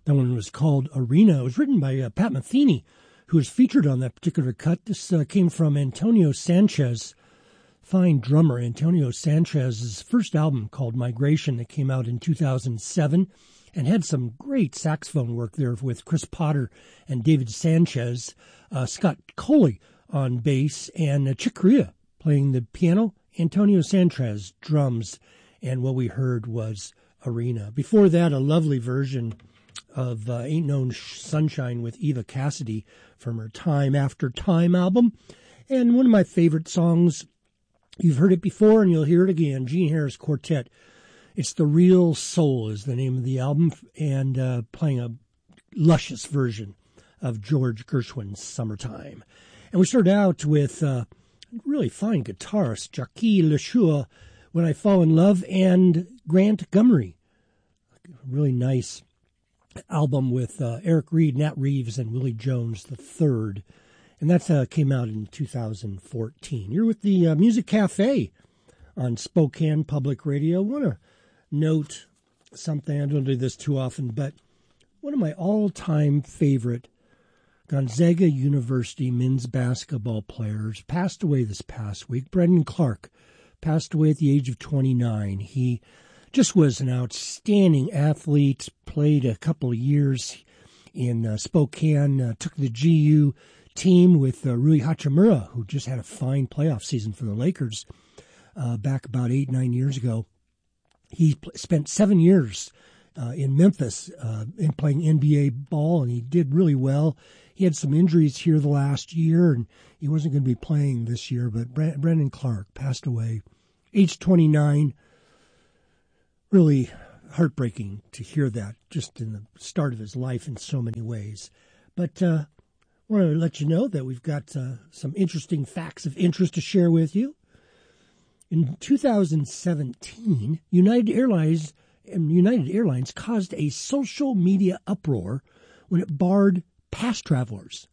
That one was called Arena. It was written by Pat Metheny, who was featured on that particular cut. This came from Antonio Sanchez, fine drummer. Antonio Sanchez's first album called Migration that came out in 2007 and had some great saxophone work there with Chris Potter and David Sanchez, Scott Coley on bass, and Chick Corea playing the piano, Antonio Sanchez drums, and what we heard was Arena. Before that, a lovely version of Ain't No Sunshine with Eva Cassidy from her Time After Time album. And one of my favorite songs, you've heard it before and you'll hear it again, Gene Harris Quartet. It's The Real Soul is the name of the album, and playing a luscious version of George Gershwin's Summertime. And we started out with a really fine guitarist, Jackie LeSure, When I Fall in Love, and Grant Gummery. A really nice album with Eric Reed, Nat Reeves, and Willie Jones III. And that came out in 2014. You're with the Music Cafe on Spokane Public Radio. I want to note something. I don't do this too often, but one of my all-time favorite Gonzaga University men's basketball players passed away this past week. Brendan Clark passed away at the age of 29. He just was an outstanding athlete, played a couple of years in Spokane, took the GU team with Rui Hachimura, who just had a fine playoff season for the Lakers back about 8-9 years ago. He spent 7 years in Memphis in playing NBA ball, and he did really well. He had some injuries here the last year, and he wasn't going to be playing this year, but Brendan Clark passed away, age 29. Really heartbreaking to hear that, just in the start of his life in so many ways. But I want to let you know that we've got some interesting facts of interest to share with you. In 2017, United Airlines caused a social media uproar when it barred pass travelers.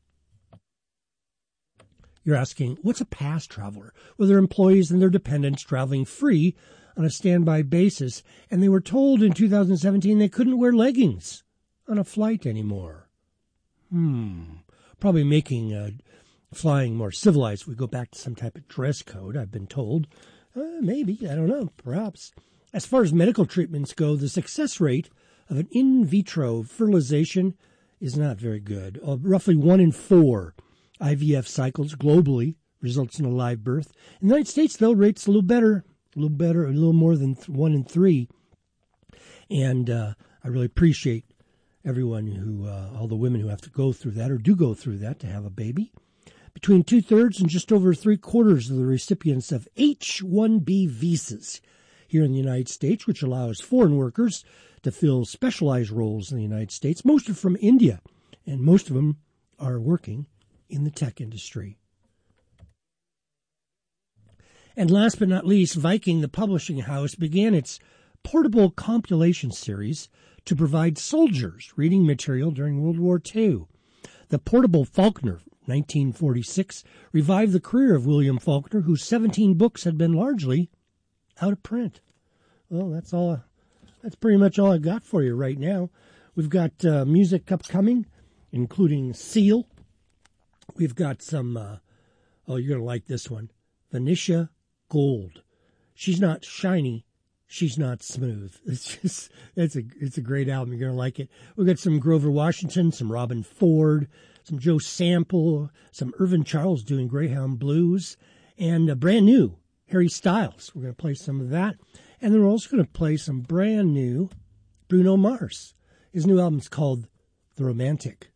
You're asking, what's a pass traveler? Well, they're employees and their dependents traveling free on a standby basis, and they were told in 2017 they couldn't wear leggings on a flight anymore. Probably making flying more civilized. We go back to some type of dress code, I've been told. Maybe, I don't know, perhaps. As far as medical treatments go, the success rate of an in vitro fertilization is not very good. Roughly 1 in 4 IVF cycles globally results in a live birth. In the United States, though, rate's a little better, a little more than 1 in 3. And I really appreciate everyone who, all the women who have to go through that or do go through that to have a baby. Between 2/3 and just over 3/4 of the recipients of H-1B visas here in the United States, which allows foreign workers to fill specialized roles in the United States. Most are from India, and most of them are working in the tech industry. And last but not least, Viking, the publishing house, began its portable compilation series to provide soldiers reading material during World War II. The Portable Faulkner, 1946, revived the career of William Faulkner, whose 17 books had been largely out of print. Well, that's pretty much all I've got for you right now. We've got music upcoming, including Seal. We've got some, you're going to like this one, Venetia Gold. She's not shiny, she's not smooth. It's a great album. You're going to like it. We've got some Grover Washington, some Robin Ford, some Joe Sample, some Irvin Charles doing Greyhound Blues, and a brand new Harry Styles. We're going to play some of that. And then we're also going to play some brand new Bruno Mars. His new album's called The Romantic.